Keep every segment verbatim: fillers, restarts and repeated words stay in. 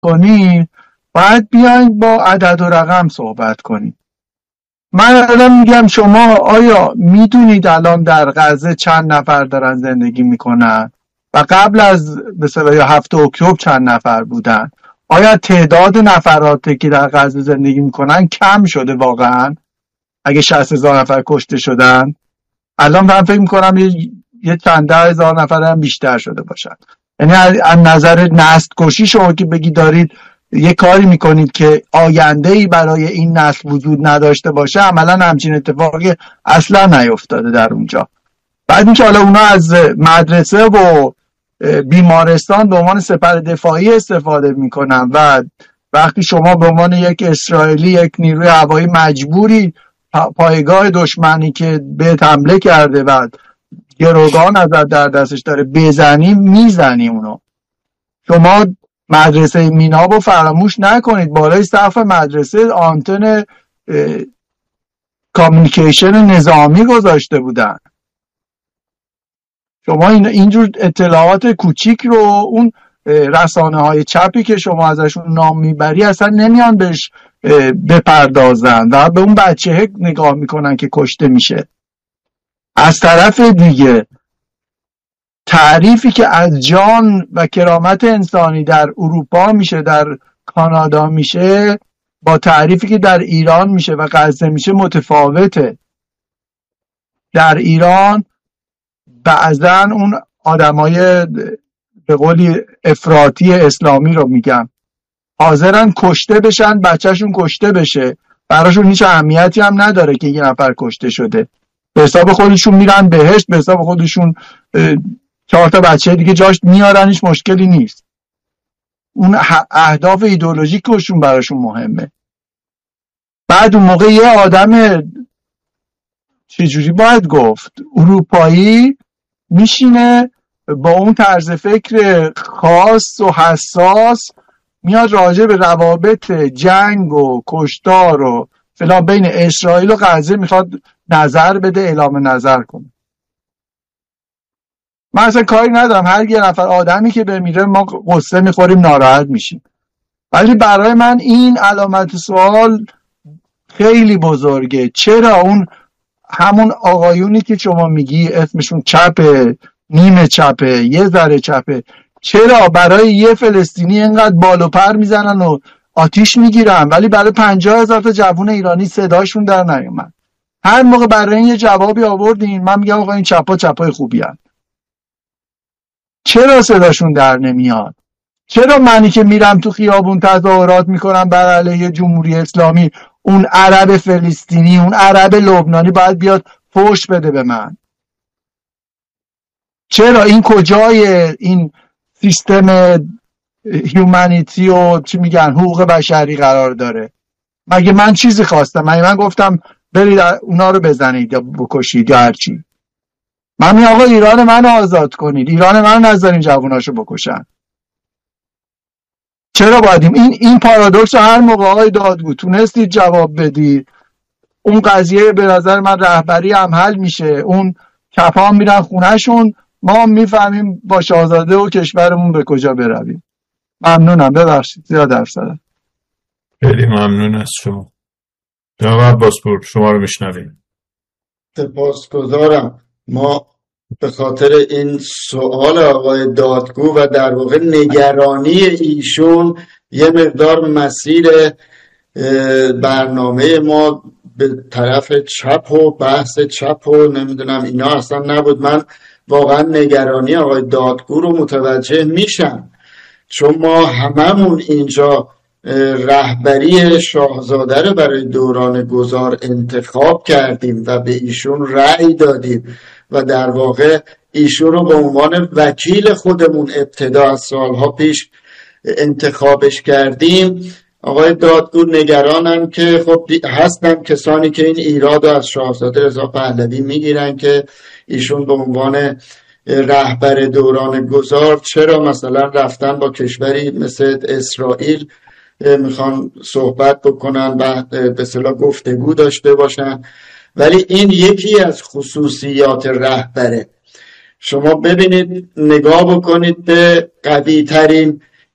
کنید باید بیاین با عدد و رقم صحبت کنید. من الان میگم شما آیا میدونید الان در غزه چند نفر دارن زندگی میکنن و قبل از مثلا هفته اکتبر چند نفر بودن؟ آیا تعداد نفراتی که در غزه زندگی میکنن کم شده واقعا اگه شصت هزار نفر کشته شدن؟ الان من فکر میکنم یه, یه چند ده هزار نفر هم بیشتر شده باشن. یعنی از نظر نسل کشی شما که بگی دارید یه کاری میکنید که آینده‌ای برای این نسل وجود نداشته باشه، عملا همچین اتفاقی اصلا نیفتاده در اونجا. بعد اینکه حالا اونا از مدرسه و بیمارستان به عنوان سپر دفاعی استفاده میکنن و وقتی شما به عنوان یک اسرائیلی یک نیروی هوایی مجبوری پایگاه دشمنی که به حمله کرده و گروگان ازت در دستش داره بزنی، میزنی اونو. شما مدرسه میناب رو فراموش نکنید، بالای سقف مدرسه آنتن کامیونیکیشن نظامی گذاشته بودن. شما این اینجور اطلاعات کوچیک رو اون رسانه های چپی که شما ازشون نام میبری اصلا نمیان بهش بپردازن و به اون بچه نگاه میکنن که کشته میشه. از طرف دیگه تعریفی که از جان و کرامت انسانی در اروپا میشه، در کانادا میشه، با تعریفی که در ایران میشه و غزه میشه متفاوته. در ایران بعضا اون آدمای به قولی افراطی اسلامی رو میگم حاضرن کشته بشن، بچهشون کشته بشه، براشون هیچ اهمیتی هم نداره که یه نفر کشته شده، به حساب خودشون میرن بهشت، به حساب خودشون چهار تا بچه دیگه جاش میارن، هیچ مشکلی نیست. اون اهداف ایدئولوژیکشون براشون مهمه. بعد اون موقع یه آدم چجوری باید گفت اروپایی میشینه با اون طرز فکر خاص و حساس میاد راجع به روابط جنگ و کشتار و فلان بین اسرائیل و غزه میخواد نظر بده، اعلام نظر کنه. من اصلا کاری ندارم، هر یه نفر آدمی که بمیره ما قصه میخوریم، ناراحت میشیم، ولی برای من این علامت سوال خیلی بزرگه. چرا اون همون آقایونی که شما میگی اسمشون چپه، نیمه چپه، یه ذره چپه، چرا برای یه فلسطینی اینقدر بال و پر میزنن و آتیش میگیرن ولی برای پنجاه هزار تا جوون ایرانی صداشون در نیومد؟ هر موقع برای این یه جوابی آوردین من میگم آقا این چپا چپای خوبی هست. چرا صداشون در نمیاد؟ چرا منی که میرم تو خیابون تظاهرات میکنم بر علیه جمهوری اسلامی، اون عرب فلسطینی، اون عرب لبنانی باید بیاد فحش بده به من؟ چرا این کجای این سیستم هیومانیتی و چی میگن حقوق بشری قرار داره؟ مگه من چیزی خواستم؟ مگه من گفتم برید اونا رو بزنید یا بکشید یا هرچی؟ من میگم آقا ایران من آزاد کنید، ایران من نذارین جووناشو بکشن. چرا باید این این پارادوکس هر موقع آقای دادگو تونستید جواب بدید، اون قضیه به نظر من رهبری هم حل میشه، اون کپا میرن خونهشون، ما میفهمیم با شاهزاده و کشورمون به کجا برویم. ممنونم، ببخشید زیاد حرف زدم. خیلی ممنون از شما. جناب عباسپور شما رو میشنویم. سپاسگزارم. ما به خاطر این سوال آقای دادگو و در واقع نگرانی ایشون یه مقدار مسیر برنامه ما به طرف چپ و بحث چپ و نمیدونم اینا اصلا نبود. من واقعا نگرانی آقای دادگو رو متوجه میشم، چون ما هممون اینجا رهبری شاهزاده رو برای دوران گذار انتخاب کردیم و به ایشون رأی دادیم و در واقع ایشون رو به عنوان وکیل خودمون ابتدا از سالها پیش انتخابش کردیم. آقای دادگو نگرانم که خب هستن کسانی که این ایراد از شاهزاده رضا پهلوی میگیرن که ایشون به عنوان رهبر دوران گذار چرا مثلا رفتن با کشوری مثل اسرائیل میخوان صحبت بکنن و به اصطلاح گفتگو داشته باشن، ولی این یکی از خصوصیات رهبره. شما ببینید نگاه بکنید به قوی ترین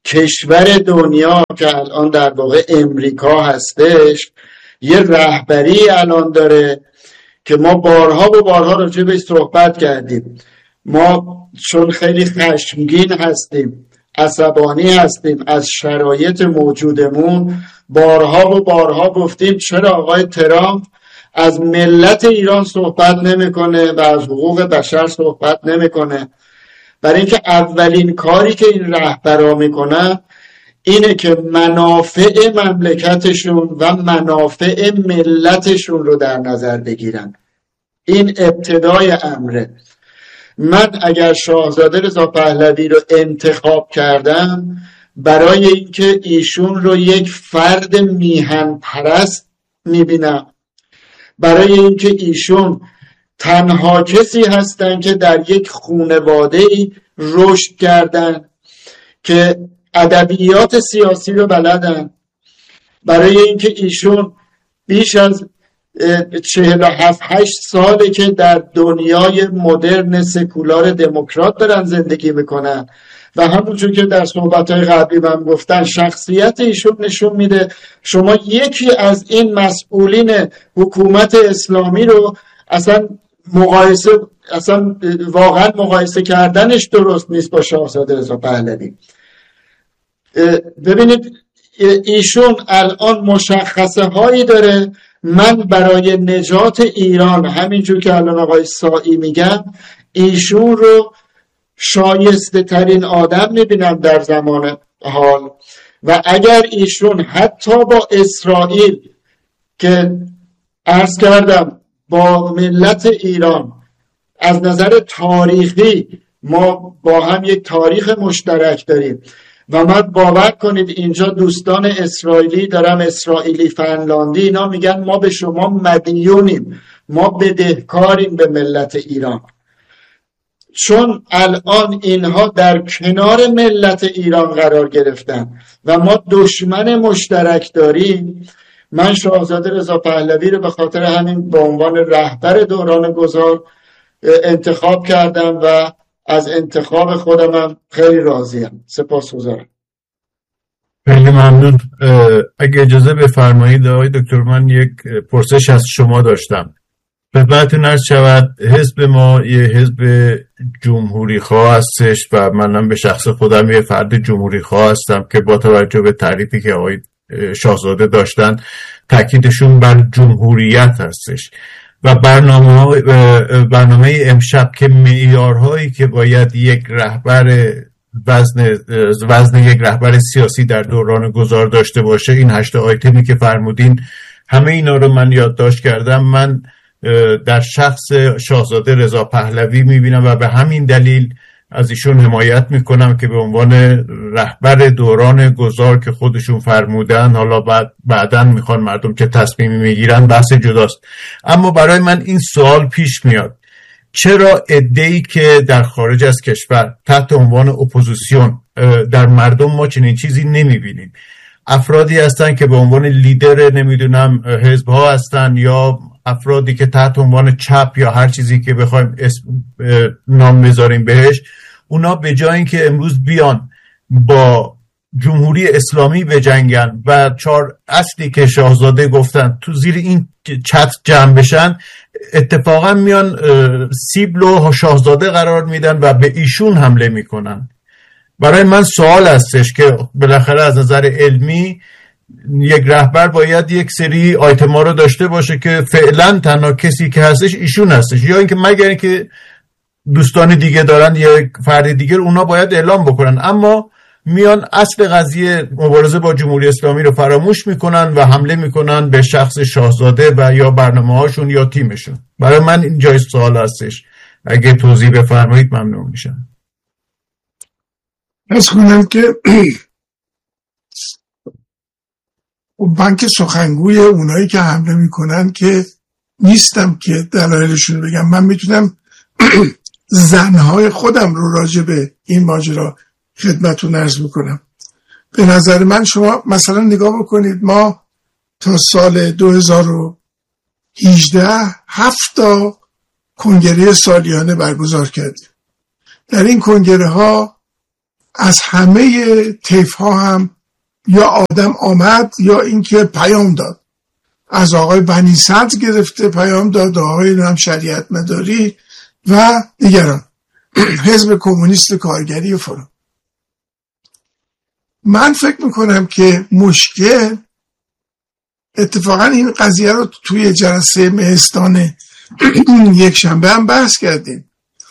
کشور دنیا که الان در واقع امریکا هستش یه رهبری الان داره که ما بارها و بارها راجع بهش صحبت کردیم. ما چون خیلی خشمگین هستیم، عصبانی هستیم از شرایط موجودمون، بارها و بارها گفتیم چرا آقای ترامپ از ملت ایران صحبت نمیکنه و از حقوق بشر صحبت نمیکنه. برای اینکه اولین کاری که این رهبرا میکنن اینه که منافع مملکتشون و منافع ملتشون رو در نظر بگیرن. این ابتدای امره. من اگر شاهزاده رضا پهلوی رو انتخاب کردم برای اینکه ایشون رو یک فرد میهن پرست میبینم، برای اینکه ایشون تنها کسی هستن که در یک خانواده‌ای رشد کردن که ادبیات سیاسی رو بلدن، برای اینکه ایشون بیش از چهل و هفت هشت ساله که در دنیای مدرن سکولار دموکرات دارن زندگی میکنن و همونجور که در صحبت‌های قبلی من گفتن شخصیت ایشون نشون میده شما یکی از این مسئولین حکومت اسلامی رو اصلا مقایسه اصلا واقعا مقایسه کردنش درست نیست با شاهزاده رضا پهلوی. ببینید ایشون الان مشخصه هایی داره. من برای نجات ایران همینجور که الان آقای سایی میگم ایشون رو شایسته ترین آدم میبینم در زمان حال و اگر ایشون حتی با اسرائیل که عرض کردم با ملت ایران از نظر تاریخی ما با هم یک تاریخ مشترک داریم و من باور کنید اینجا دوستان اسرائیلی دارم، اسرائیلی فنلاندی، اینا میگن ما به شما مدیونیم، ما بدهکاریم به ملت ایران، چون الان اینها در کنار ملت ایران قرار گرفتن و ما دشمن مشترک داریم. من شاهزاده رضا پهلوی رو به خاطر همین به عنوان رهبر دوران گذار انتخاب کردم و از انتخاب خودم خیلی راضیم. سپاسگزارم. خیلی ممنون. اگه اجازه بفرمایید آقای دکتر من یک پرسش از شما داشتم. خدمتتون عرض شود حزب ما یه حزب جمهوری خواه هستش و منم به شخص خودم یه فرد جمهوری خواه هستم که با توجه به تعریفی که آقای شاهزاده داشتن تاکیدشون بر جمهوریت هستش و برنامه برنامه امشب که معیارهایی که باید یک رهبر وزن وزن یک رهبر سیاسی در دوران گذار داشته باشه، این هشت آیتمی که فرمودین همه اینا رو من یادداشت کردم. من در شخص شاهزاده رضا پهلوی میبینم و به همین دلیل از ایشون حمایت میکنم که به عنوان رهبر دوران گذار که خودشون فرمودن، حالا بعد بعداً میخوان مردم چه تصمیمی میگیرن بحث جداست، اما برای من این سوال پیش میاد چرا عده‌ای که در خارج از کشور تحت عنوان اپوزیسیون در مردم ما چنین چیزی نمیبینیم؟ افرادی هستن که به عنوان لیدر نمیدونم حزب ها هستن یا افرادی که تحت عنوان چپ یا هر چیزی که بخوایم اسم نام بذاریم بهش، اونا به جای اینکه امروز بیان با جمهوری اسلامی بجنگن و چهار اصلی که شاهزاده گفتن تو زیر این چتر جمع بشن، اتفاقا میان سیبل و شاهزاده قرار میدن و به ایشون حمله میکنن. برای من سوال هستش که بالاخره از نظر علمی یک رهبر باید یک سری آیتما رو داشته باشه که فعلا تنها کسی که هستش ایشون هستش، یا اینکه مگر اینکه دوستان دیگه دارن یک فرد دیگه اونا باید اعلام بکنن، اما میان اصل قضیه مبارزه با جمهوری اسلامی رو فراموش میکنن و حمله میکنن به شخص شاهزاده و یا برنامه هاشون یا تیمشون. برای من این جای سوال هستش، اگه توضیح بفرمایید ممنون میشم. از کنم که بانک سخنگوی اونایی که حمله میکنن که نیستم که دلایلشون بگم. من میتونم زنهای خودم رو راجع به این ماجرا خدمتتون عرض میکنم. به نظر من شما مثلا نگاه بکنید، ما تا سال دو هزار و هجده هفت تا کنگره سالیانه برگزار کردیم. در این کنگره ها از همه طیف ها هم یا آدم آمد یا اینکه پیام داد. از آقای بنی صدر گرفته پیام داد، آقای هم شریعت مداری و دیگران، حزب کمونیست کارگری و فرا. من فکر میکنم که مشکل اتفاقا این قضیه رو توی جلسه مهستان یک شنبه هم بحث کردیم.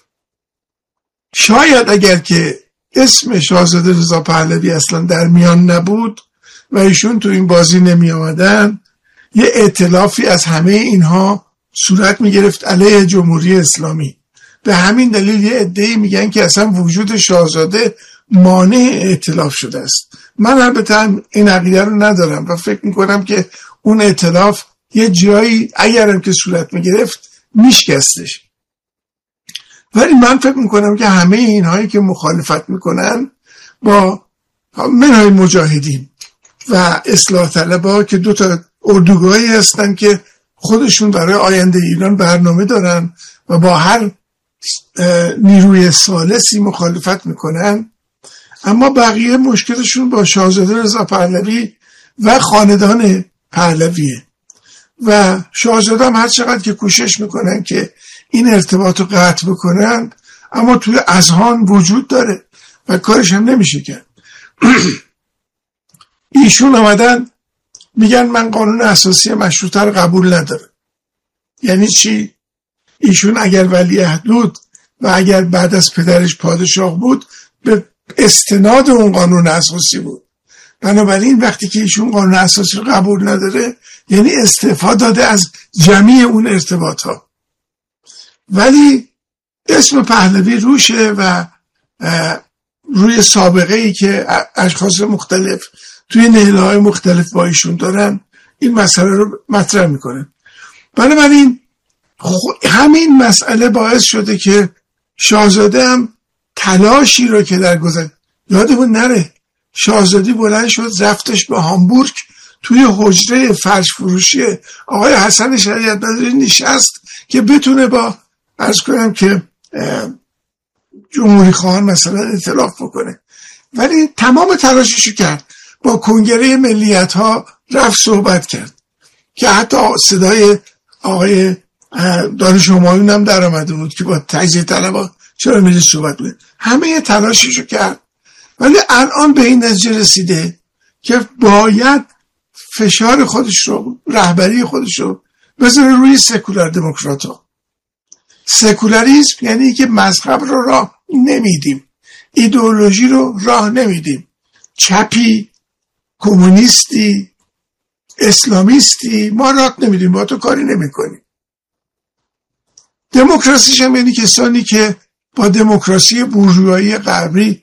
شاید اگر که اسم شاهزاده رضا پهلوی اصلا در میان نبود و ایشون تو این بازی نمی آمدن، یه ائتلافی از همه اینها صورت می گرفت علیه جمهوری اسلامی. به همین دلیل یه عده‌ای میگن که اصلا وجود شاهزاده مانع ائتلاف شده است. من البته این عقیده رو ندارم و فکر میکنم که اون ائتلاف یه جایی اگرم که صورت میگرفت میشکستش. ولی من فکر میکنم که همه اینهایی که مخالفت میکنن با منهای مجاهدین و اصلاح طلبها که دو تا اردوگاهی هستن که خودشون برای آینده ایران برنامه دارن و با هر نیروی ثالثی مخالفت میکنن، اما بقیه مشکلشون با شاهزاده رضا پهلوی و خاندان پهلویه و شاهزاده هم هر چقدر که کوشش میکنن که این ارتباط رو قطع بکنن، اما توی اذهان وجود داره و کارش هم نمیشه کرد. ایشون آمدن میگن من قانون اساسی مشروطه رو قبول ندارم. یعنی چی؟ ایشون اگر ولیعهد بود و اگر بعد از پدرش پادشاه بود به استناد اون قانون اساسی بود. بنابراین وقتی که ایشون قانون اساسی رو قبول نداره یعنی استعفا داده از جمعی اون ارتباط ها. ولی اسم پهلوی روشه و روی سابقه ای که اشخاص مختلف توی نهله های مختلف با ایشون دارن این مسئله رو مطرح میکنن. بنابراین همین مسئله باعث شده که شاهزاده هم تلاشی رو که در گذشته، یادمون نره شاهزاده بلند شد رفتش به هامبورگ، توی حجره فرش فروشی آقای حسن شریعت مداری نشست که بتونه با عرض کنم که جمهوری خواهان مثلا ائتلاف بکنه. ولی تمام تلاششو کرد، با کنگره ملیت ها رفت صحبت کرد که حتی صدای آقای دانش همایون هم در آمده بود که با تجزیه طلبها چرا میری صحبت بود. همه تلاششو کرد ولی الان به این نتیجه رسیده که باید فشار خودش رو، رهبری خودش رو بذاره روی سکولار دموکرات ها. سکولاریسم یعنی که مذهب رو راه نمیدیم، ایدئولوژی رو راه نمیدیم، چپی، کمونیستی، اسلامیستی ما راه نمیدیم، با تو کاری نمی کنیم. دموکراسیش هم یعنی کسانی که با دموکراسی بورژوایی غربی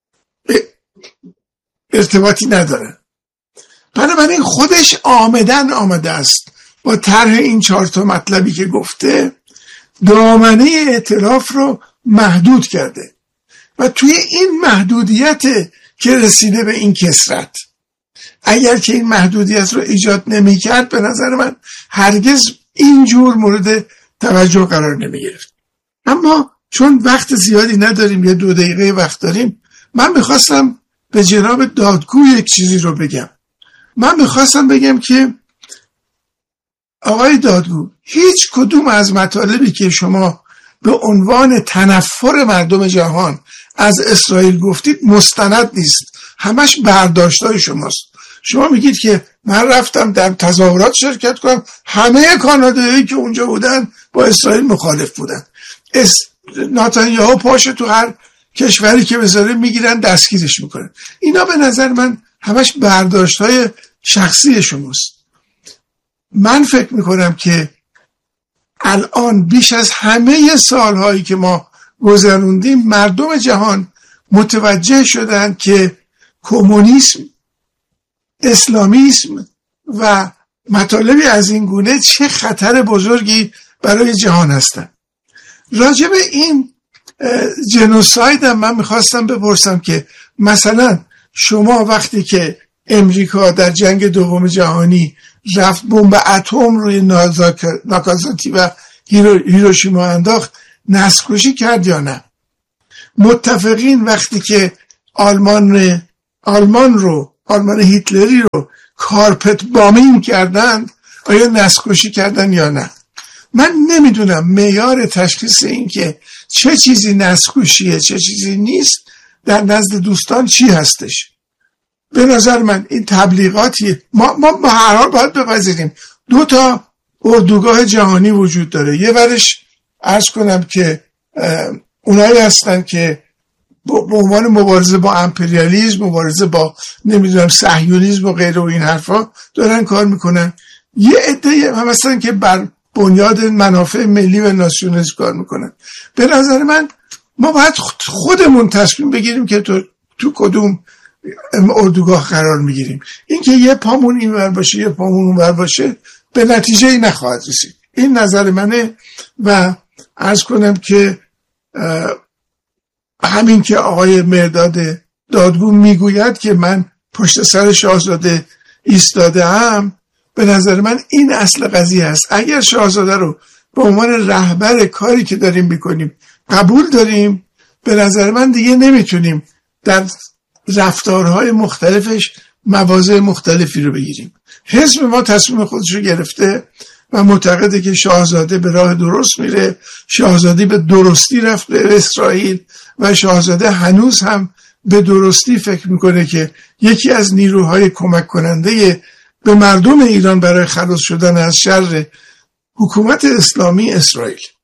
ارتباطی ندارن. بنابراین خودش آمدن آمده است با طرح این چهار تا مطلبی که گفته دامنه ائتلاف رو محدود کرده و توی این محدودیت که رسیده به این کثرت. اگر که این محدودیت رو ایجاد نمی کرد به نظر من هرگز اینجور مورد توجه قرار نمی گرفت. اما چون وقت زیادی نداریم، یه دو دقیقه وقت داریم، من میخواستم به جناب دادگو یک چیزی رو بگم. من میخواستم بگم که آقای دادگو هیچ کدوم از مطالبی که شما به عنوان تنفر مردم جهان از اسرائیل گفتید مستند نیست، همش برداشتای شماست. شما میگید که من رفتم در تظاهرات شرکت کنم، همه کانادایی که اونجا بودن با اسرائیل مخالف بودن. اس... نتانیاهو پاشه تو هر کشوری که بذاره میگیرن دستگیرش میکنن. اینا به نظر من همش برداشت‌های شخصی شماست. من فکر میکنم که الان بیش از همه سالهایی که ما گذروندیم مردم جهان متوجه شدن که کمونیسم، اسلامیسم و مطالبی از این گونه چه خطر بزرگی برای جهان هستند. راجع به این جنوساید هم من میخواستم بپرسم که مثلا شما وقتی که امریکا در جنگ دوم جهانی رفت بمب اتم روی ناکازاکی و هیروشیما انداخت، نسل کشی کرد یا نه؟ متفقین وقتی که آلمان آلمان رو آلمان هیتلری رو کارپت بامینگ کردن، آیا نسل‌کشی کردن یا نه؟ من نمیدونم معیار تشخیص این که چه چیزی نسل‌کشیه چه چیزی نیست در نزد دوستان چی هستش. به نظر من این تبلیغاتیه. ما ما به هر حال باید بپذیریم دو تا اردوگاه جهانی وجود داره. یه ورش عرض کنم که اونایی هستن که به عنوان مبارزه با امپریالیسم، مبارزه با نمیدونم صهیونیسم و غیره و این حرفا دارن کار میکنن. یه عده هم هستن که بر بنیاد منافع ملی و ناسیونالیسم کار میکنن. به نظر من ما باید خودمون تصمیم بگیریم که تو تو کدوم اردوگاه قرار میگیریم. این که یه پامون اینور باشه یه پامون اونور باشه به نتیجه ای نخواهد رسید. این نظر منه و عرض کنم که همین که آقای مرداد دادگو میگوید که من پشت سر شاهزاده ایستاده هم، به نظر من این اصل قضیه است. اگر شاهزاده رو به عنوان رهبر کاری که داریم میکنیم قبول داریم، به نظر من دیگه نمیتونیم در رفتارهای مختلفش مواضع مختلفی رو بگیریم. حزب ما تصمیم خودش رو گرفته و معتقده که شاهزاده به راه درست میره، شاهزاده به درستی رفت به اسرائیل و شاهزاده هنوز هم به درستی فکر میکنه که یکی از نیروهای کمک کننده به مردم ایران برای خلاص شدن از شر حکومت اسلامی اسرائیل